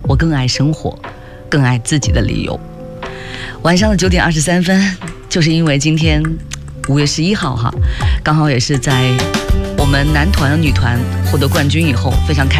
我更爱生活，更爱自己的理由。晚上的9点23分，就是因为今天5月11号哈，刚好也是在我们男团和女团获得冠军以后，非常开心